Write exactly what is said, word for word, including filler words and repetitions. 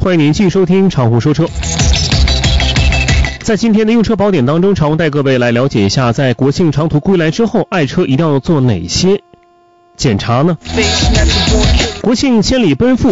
欢迎您继续收听常湖说车。在今天的用车宝典当中，常湖带各位来了解一下，在国庆长途归来之后，爱车一定要做哪些检查呢？国庆千里奔赴，